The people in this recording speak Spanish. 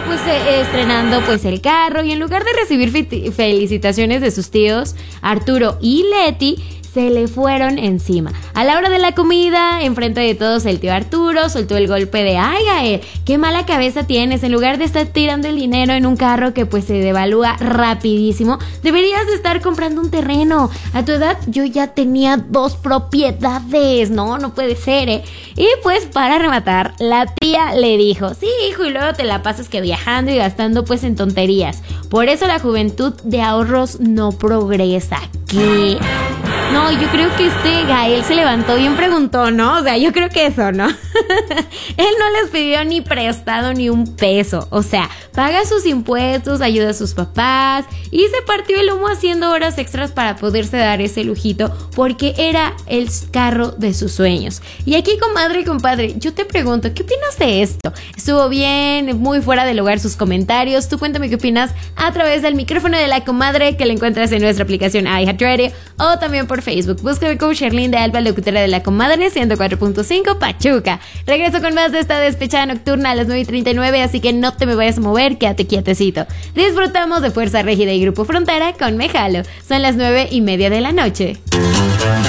pues estrenando pues el carro, y en lugar de recibir felicitaciones de sus tíos Arturo y Leti, se le fueron encima. A la hora de la comida, enfrente de todos, el tío Arturo soltó el golpe de: ay, Gael, qué mala cabeza tienes. En lugar de estar tirando el dinero en un carro que pues se devalúa rapidísimo, deberías de estar comprando un terreno. A tu edad yo ya tenía 2 propiedades. No puede ser, Y pues para rematar, la tía le dijo: sí, hijo, y luego te la pasas que viajando y gastando pues en tonterías. Por eso la juventud de ahorros no progresa. ¿Qué? No, yo creo que Gael se levantó bien preguntó, ¿no? O sea, yo creo que eso, ¿no? Él no les pidió ni prestado ni un peso. O sea, paga sus impuestos, ayuda a sus papás y se partió el lomo haciendo horas extras para poderse dar ese lujito, porque era el carro de sus sueños. Y aquí, comadre y compadre, yo te pregunto, ¿qué opinas de esto? ¿Estuvo bien? ¿Muy fuera de lugar sus comentarios? Tú cuéntame qué opinas a través del micrófono de la comadre, que la encuentras en nuestra aplicación iHeartRadio, o también por Facebook. Búscame como Sherlyn de Alba, locutora de la comadre 104.5 Pachuca. Regreso con más de esta despechada nocturna a las 9:39, así que no te me vayas a mover, quédate quietecito. Disfrutamos de Fuerza Régida y Grupo Frontera con Me Jalo. Son las 9:30 de la noche.